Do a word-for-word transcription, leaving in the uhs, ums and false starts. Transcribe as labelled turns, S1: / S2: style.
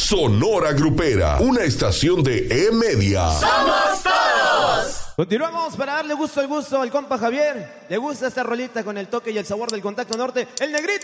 S1: Sonora Grupera, una estación de E-Media.
S2: ¡Somos todos!
S3: Continuamos para darle gusto al gusto al compa Javier. Le gusta esta rolita con el toque y el sabor del Contacto Norte. El Negrito.